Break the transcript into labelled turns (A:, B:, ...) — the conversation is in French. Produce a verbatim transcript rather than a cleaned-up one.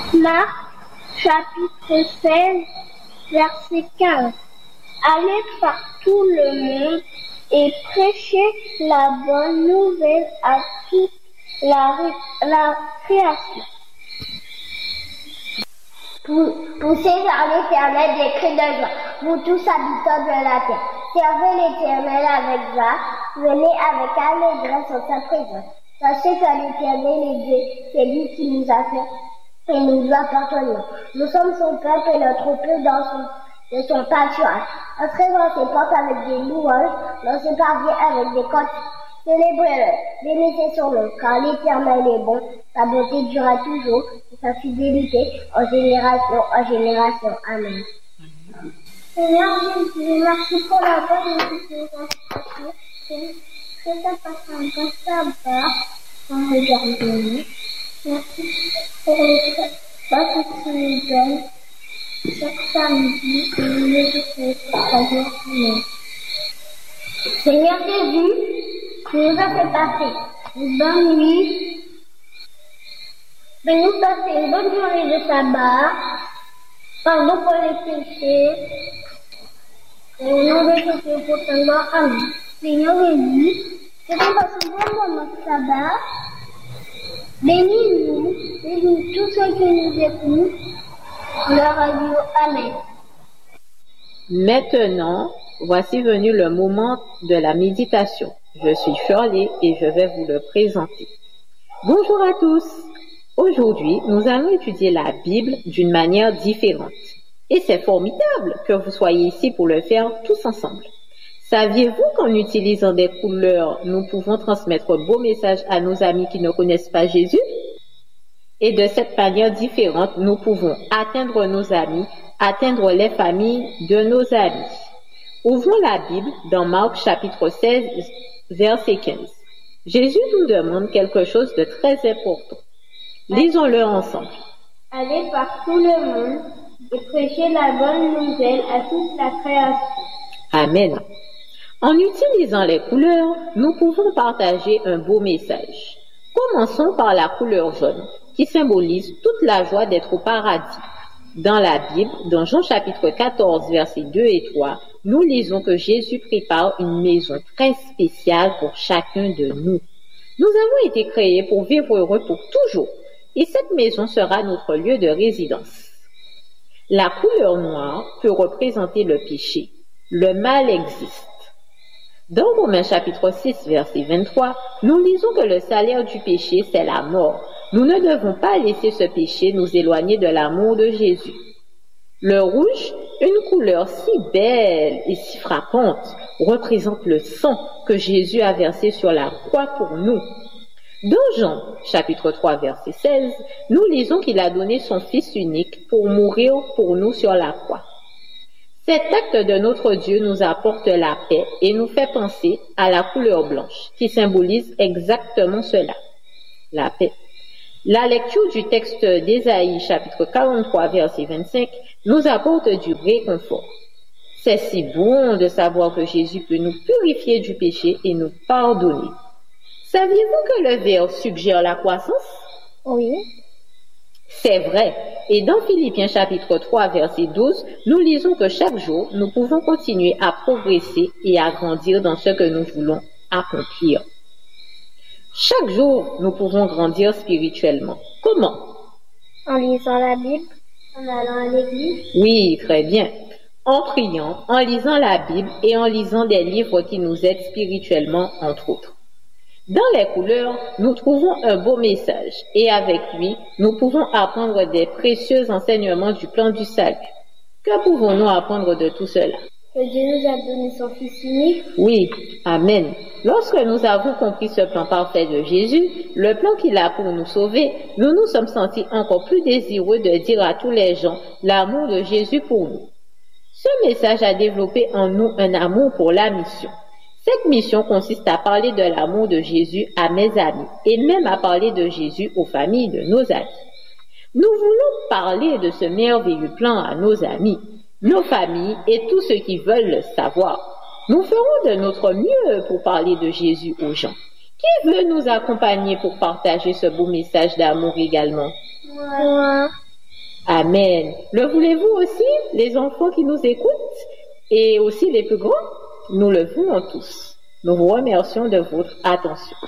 A: Marc, chapitre seize, verset quinze. Allez par tout le monde et prêchez la bonne nouvelle à toute la, la création.
B: Poussez vers l'Éternel des cris de joie, vous tous habitants de la terre. Servez l'Éternel avec joie, venez avec allégresse en sa présence. Sachez que l'Éternel est Dieu, c'est lui qui nous a fait et nous appartenons. Nous sommes son peuple et le troupeau dans son, de son pâturage. Entrez dans ses portes avec des louanges, dans ses parvis avec des cantiques. Célébrez-le, bénissez son nom, car l'Éternel est bon, sa bonté durera toujours, et sa fidélité en génération en génération. Amen.
A: Seigneur Jésus, merci pour la bonne nouvelle. Que ça passe un bon sabbat en regardant. Merci pour le sabbat que tu nous donnes chaque samedi et nous le faisons pour nous.
B: Seigneur Jésus, tu nous as fait passer une bonne nuit. Fais-nous passer une bonne journée de sabbat. Pardon pour les péchés. Et au nom de Jésus pour ton nom. Amen.
A: Seigneur Jésus, que nous passons un bon moment de sabbat. Bénis-nous, bénis tous ceux qui nous écoutent. La radio. Amen.
C: Maintenant, voici venu le moment de la méditation. Je suis Shirley et je vais vous le présenter. Bonjour à tous. Aujourd'hui, nous allons étudier la Bible d'une manière différente. Et c'est formidable que vous soyez ici pour le faire tous ensemble. Saviez-vous qu'en utilisant des couleurs, nous pouvons transmettre un beau message à nos amis qui ne connaissent pas Jésus? Et de cette manière différente, nous pouvons atteindre nos amis, atteindre les familles de nos amis. Ouvrons la Bible dans Marc chapitre seize, verset quinze. Jésus nous demande quelque chose de très important. Lisons-le ensemble.
A: Allez par tout le monde et prêchez la bonne nouvelle à toute la création.
C: Amen. En utilisant les couleurs, nous pouvons partager un beau message. Commençons par la couleur jaune, qui symbolise toute la joie d'être au paradis. Dans la Bible, dans Jean chapitre quatorze, versets deux et trois, nous lisons que Jésus prépare une maison très spéciale pour chacun de nous. Nous avons été créés pour vivre heureux pour toujours, et cette maison sera notre lieu de résidence. La couleur noire peut représenter le péché. Le mal existe. Dans Romains chapitre six, verset vingt-trois, nous lisons que le salaire du péché, c'est la mort. Nous ne devons pas laisser ce péché nous éloigner de l'amour de Jésus. Le rouge, une couleur si belle et si frappante, représente le sang que Jésus a versé sur la croix pour nous. Dans Jean, chapitre trois, verset seize, nous lisons qu'il a donné son Fils unique pour mourir pour nous sur la croix. Cet acte de notre Dieu nous apporte la paix et nous fait penser à la couleur blanche, qui symbolise exactement cela, la paix. La lecture du texte d'Ésaïe, chapitre quarante-trois, verset vingt-cinq, nous apporte du réconfort. C'est si bon de savoir que Jésus peut nous purifier du péché et nous pardonner. Saviez-vous que le vert suggère la croissance?
A: Oui.
C: C'est vrai. Et dans Philippiens chapitre trois, verset douze, nous lisons que chaque jour, nous pouvons continuer à progresser et à grandir dans ce que nous voulons accomplir. Chaque jour, nous pouvons grandir spirituellement. Comment?
A: En lisant la Bible, en allant à l'église.
C: Oui, très bien. En priant, en lisant la Bible et en lisant des livres qui nous aident spirituellement, entre autres. Dans les couleurs, nous trouvons un beau message et avec lui, nous pouvons apprendre des précieux enseignements du plan du salut. Que pouvons-nous apprendre de tout cela?
A: Que Dieu nous a donné son Fils unique.
C: Oui, Amen. Lorsque nous avons compris ce plan parfait de Jésus, le plan qu'il a pour nous sauver, nous nous sommes sentis encore plus désireux de dire à tous les gens l'amour de Jésus pour nous. Ce message a développé en nous un amour pour la mission. Cette mission consiste à parler de l'amour de Jésus à mes amis et même à parler de Jésus aux familles de nos amis. Nous voulons parler de ce merveilleux plan à nos amis, nos familles et tous ceux qui veulent le savoir. Nous ferons de notre mieux pour parler de Jésus aux gens. Qui veut nous accompagner pour partager ce beau message d'amour également?
A: Moi.
C: Amen. Le voulez-vous aussi, les enfants qui nous écoutent et aussi les plus grands? Nous le voulons tous. Nous vous remercions de votre attention.